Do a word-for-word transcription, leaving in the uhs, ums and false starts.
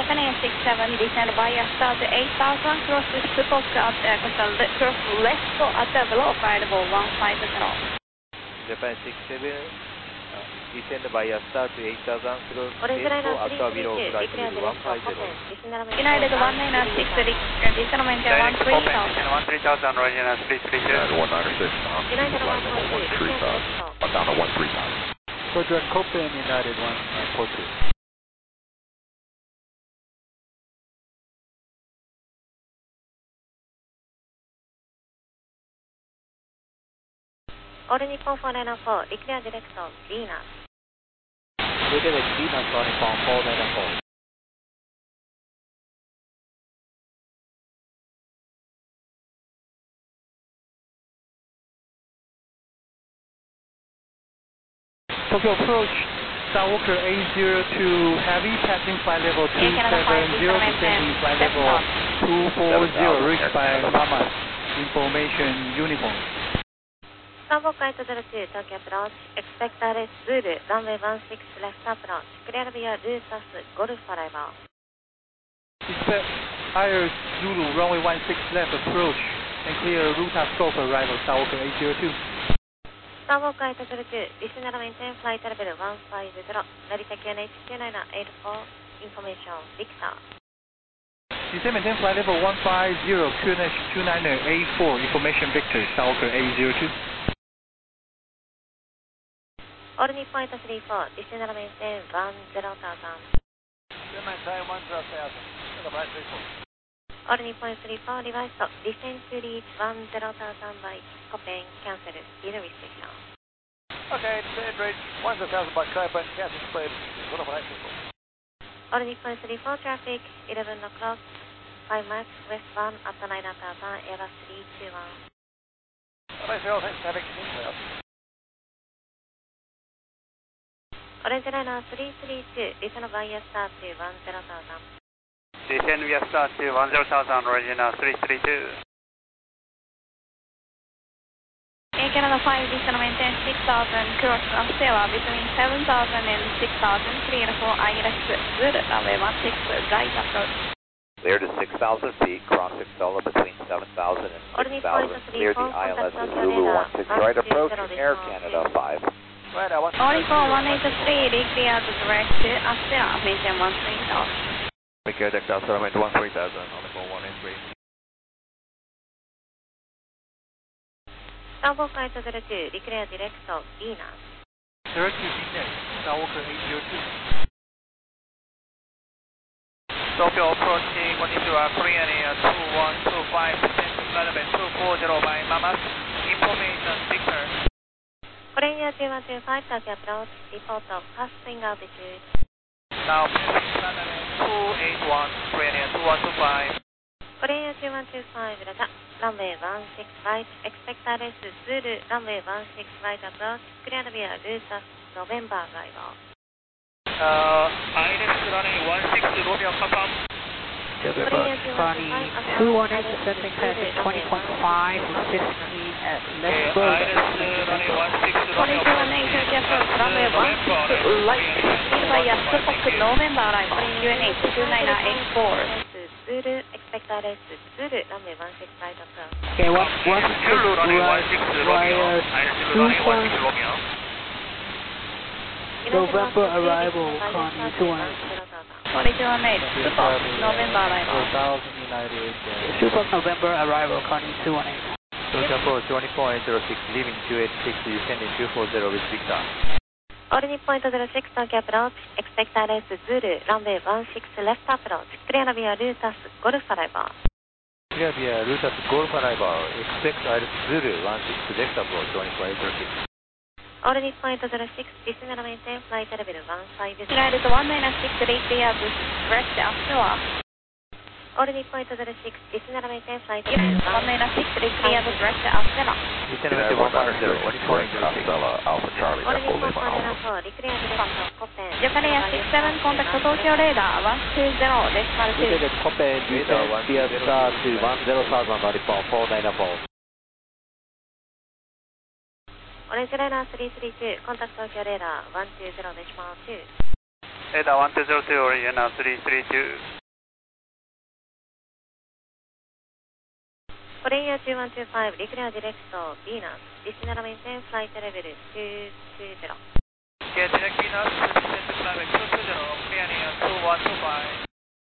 Japan six seven, descend via start eight thousand, cross Fukuoka at uh, coastal cross left at uh, below flight level one five zero. Japan six seven, uh, descend via start eight thousand, cross left at uh, below flight level one five zero. United one nine six, descend maintain one three thousand. Descend one three thousand, Regina three three two. United one nine six, um, United flight level one three thousand, uh, down to one three thousand. Roger, Copen United one four two. All Nippon four nine four, declare direct Venus. Redirect Venus on Nippon four nine four. Tokyo approach, Skywalker eight zero two Heavy, passing flight level two seven zero, descending flight level two four zero, reached by Mama, information uniform. Skywalker eight zero two, Tokyo approach, expect R S Zulu, runway one six left approach, clear via Lutas Golf arrival. Expect Iris Zulu, runway one six left approach, and clear Lutas Golf arrival, Skywalker eight zero two. Skywalker eight zero two, descend and maintain flight level one five zero, Narita Q N H two nine eight four, information Victor. Descend maintain flight level one five zero, Q N H two nine eight four, information Victor, Skywalker eight zero two. All Nippon eight three four, descend and maintain one zero thousand. Descend maintain one zero thousand, eight three four. All Nippon eight three four, revised, descend to reach one zero thousand by Copen, cancel, speed restriction. Okay, descend reach one zero thousand by Copen, cancel speed, one eight three four. All Nippon eight three four, traffic, eleven o'clock, five miles, west one at nine thousand, Airbus three two one. Orange Zero, thanks for having me. Orange Liner three three two, descend via start to one zero thousand. Descend via start to one zero thousand, Regina three three two. Air Canada five, descend maintain six thousand, cross Stella between seven thousand and six thousand, clear for I R S Zulu, runway one six, right approach. Clear to six thousand feet, cross Stella between seven thousand and six thousand, clear the I L S Zulu one six, right approach, Air Canada five. Right, I want Only for one eight three, declare direct to Astera, maintain one three thousand. Declare direct to Astera, maintain one three thousand, only for one eight three. Skywalker eight zero two, declare direct Venus. Direct to Venus, Skywalker eight zero two. Tokyo approaching, konnichiwa, Korean Air two one two five, descend to flight level two four zero by Mamas, information Victor. Korean Air two one two five, Tokyo approach, report of passing altitude. Now passing flight level two eight one, Korean Air two one two five. Korean Air two one two five, Rata, runway one six right, expect R S Zulu, runway one six right approach, clear via Lutas November arrival. Uh, I R S running one six, Romeo Papa. Connie two one eight, descending passing twenty point five, fifteen at left Okay, I R S running one six, Romeo twenty-two one eight, Turkey approach, runway one six, light, speed via Fukuoka, November arrival, Q N H two nine eight four. Zulu, expect R S Zulu, runway one six right approach. Okay, one one six Zulu running one right, six, Romeo. right, I R S Zulu running one six, Romeo. November arrival, Connie two one eight. twenty-two one eight, Super, November arrival. four thousand United. Super November arrival, Connie two one eight. Tokyo approach twenty-four eight zero six, leaving two eight six, descending two four zero with Victor. All Nippon eight zero six, Tokyo approach, expect R S Zulu, runway one six left approach, clear via Lutas Golf arrival. Clear via Lutas Golf arrival, expect I R S Zulu one six left approach twenty-four eight zero six. All Nippon eight zero six, descend and maintain flight level one five zero. United one nine six, declare direct to Astera. All Nippon eight zero six, descend and maintain flight level one nine six, declare direct to Astera. Descend maintain one five zero, twenty-four eight zero six. Stella, Alpha Charlie, All Echo Nippon Lima four nine Alpha. four, declare direct Copen. Japan Air six seven, contact Tokyo radar one two zero, decimal two. Lieutenant Copen, descend via star to one zero thousand, Nippon four nine four. Orange Liner three three two, contact Tokyo radar one two zero decimal two. Radar one two zero two, Regina three three two. Korea two one two five, declare direct Venus. Descend and maintain flight level two two zero. Yeah, direct Venus, descend to climb two two zero, clearing two one two five.